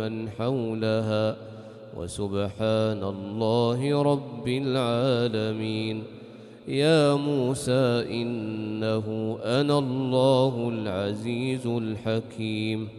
من حولها وسبحان الله رب العالمين. يا موسى إنه أنا الله العزيز الحكيم.